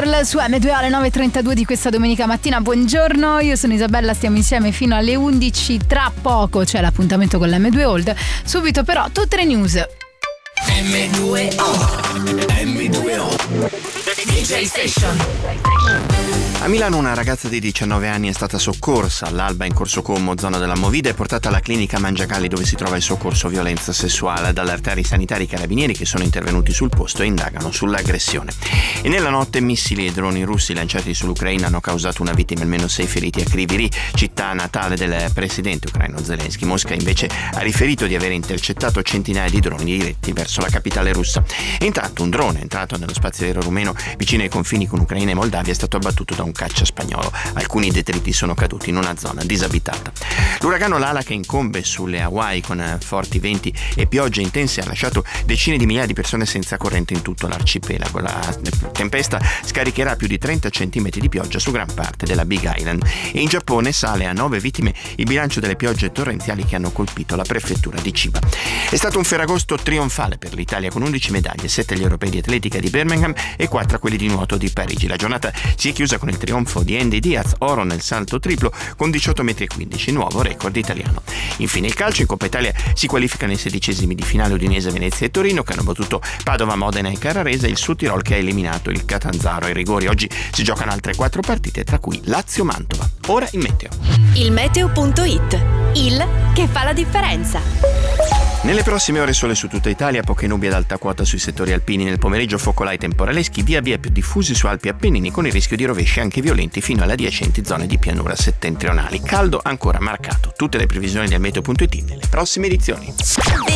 Girl su M2 alle 9.32 di questa domenica mattina. Buongiorno, io sono Isabella, stiamo insieme fino alle 11. Tra poco c'è l'appuntamento con l'M2 Old. Subito però tutte le news. M2O DJ Station. A Milano una ragazza di 19 anni è stata soccorsa all'alba in Corso Como, zona della Movida, e portata alla clinica Mangiacalli, dove si trova il soccorso violenza sessuale. Dall'altare i sanitari carabinieri che sono intervenuti sul posto e indagano sull'aggressione. E nella notte missili e droni russi lanciati sull'Ucraina hanno causato una vittima e almeno 6 feriti a Kryvyi Rih, città natale del presidente ucraino Zelensky. Mosca invece ha riferito di aver intercettato centinaia di droni diretti verso la capitale russa. E intanto un drone entrato nello spazio aereo rumeno vicino ai confini con Ucraina e Moldavia è stato abbattuto da un caccia spagnolo. Alcuni detriti sono caduti in una zona disabitata. L'uragano Lala, che incombe sulle Hawaii con forti venti e piogge intense, ha lasciato decine di migliaia di persone senza corrente in tutto l'arcipelago. La tempesta scaricherà più di 30 centimetri di pioggia su gran parte della Big Island. E in Giappone sale a 9 vittime il bilancio delle piogge torrenziali che hanno colpito la prefettura di Chiba. È stato un Ferragosto trionfale per l'Italia, con 11 medaglie, 7 agli europei di atletica di Birmingham e 4 a quelli di nuoto di Parigi. La giornata si è chiusa con il trionfo di Andy Diaz, oro nel salto triplo con 18,15 m, nuovo record italiano. Infine il calcio. In Coppa Italia si qualificano i 16esimi di finale Udinese, Venezia e Torino, che hanno battuto Padova, Modena e Carrarese, il Südtirol che ha eliminato il Catanzaro ai rigori. Oggi si giocano altre 4 partite, tra cui Lazio-Mantova. Ora il meteo. Il meteo.it, il che fa la differenza. Nelle prossime ore sole su tutta Italia, poche nubi ad alta quota sui settori alpini. Nel pomeriggio focolai temporaleschi via via più diffusi su Alpi e Appennini, con il rischio di rovesci anche violenti fino alle adiacenti zone di pianura settentrionali. Caldo ancora marcato. Tutte le previsioni del meteo.it nelle prossime edizioni.